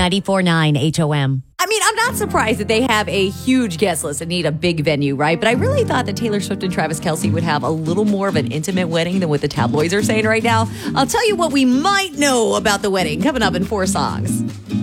94.9 HOM. I mean, I'm not surprised that they have a huge guest list and need a big venue, right? But I really thought that Taylor Swift and Travis Kelce would have a little more of an intimate wedding than what the tabloids are saying right now. I'll tell you what we might know about the wedding coming up in 4 songs.